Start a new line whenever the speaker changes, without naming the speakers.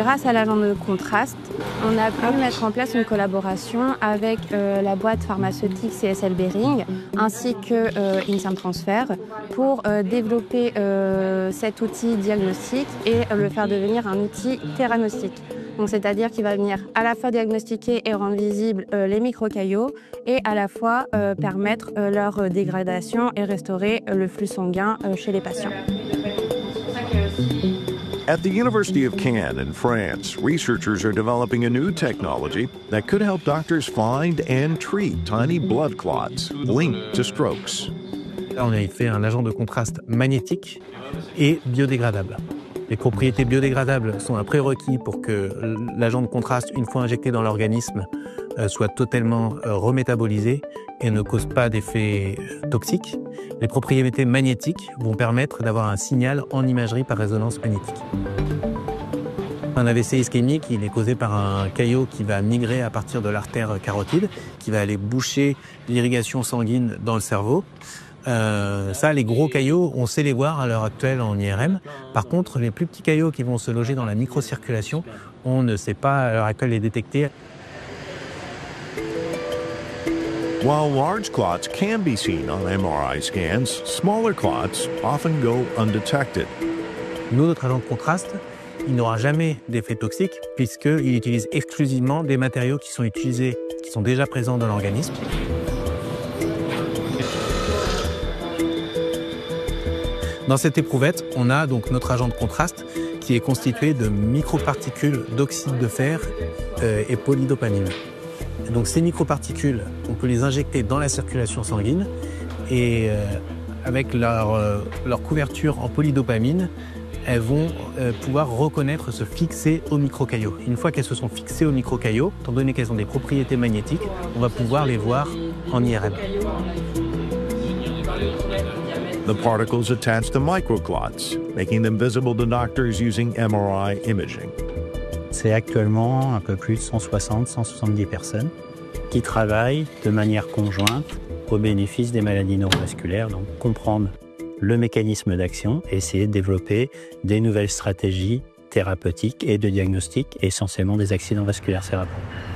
grâce à l'agent de contraste, on a pu mettre en place une collaboration avec la boîte pharmaceutique CSL Behring ainsi que Insight Transfer pour développer cet outil diagnostique et le faire devenir un outil théranostique. Donc, c'est-à-dire qu'il va venir à la fois diagnostiquer et rendre visibles les microcaillots et à la fois permettre leur dégradation et restaurer le flux sanguin chez les patients.
At the University of Caen in France, researchers are developing a new technology that could help doctors find and treat tiny blood clots linked to strokes.
Là, on a fait un agent de contraste magnétique et biodégradable. Les propriétés biodégradables sont un prérequis pour que l'agent de contraste, une fois injecté dans l'organisme, soit totalement remétabolisé et ne cause pas d'effets toxiques. Les propriétés magnétiques vont permettre d'avoir un signal en imagerie par résonance magnétique. Un AVC ischémique, il est causé par un caillot qui va migrer à partir de l'artère carotide, qui va aller boucher l'irrigation sanguine dans le cerveau. Ça, les gros caillots, on sait les voir à l'heure actuelle en IRM. Par contre, les plus petits caillots qui vont se loger dans la microcirculation, on ne sait pas à l'heure actuelle les détecter.
While large clots can be seen on MRI scans, smaller clots often go undetected.
Nous, notre agent de contraste, il n'aura jamais d'effet toxique puisqu'il utilise exclusivement des matériaux qui sont déjà présents dans l'organisme. Dans cette éprouvette, on a donc notre agent de contraste qui est constitué de microparticules d'oxyde de fer et polydopamine. Donc ces microparticules, on peut les injecter dans la circulation sanguine et avec leur couverture en polydopamine, elles vont pouvoir reconnaître, se fixer au microcaillot. Une fois qu'elles se sont fixées au microcaillot, étant donné qu'elles ont des propriétés magnétiques, on va pouvoir les voir en IRM.
The particles attach to microclots, making them visible to doctors using MRI imaging.
C'est actuellement un peu plus de 160-170 personnes qui travaillent de manière conjointe au bénéfice des maladies neurovasculaires, donc comprendre le mécanisme d'action et essayer de développer des nouvelles stratégies thérapeutiques et de diagnostic, essentiellement des accidents vasculaires cérébraux.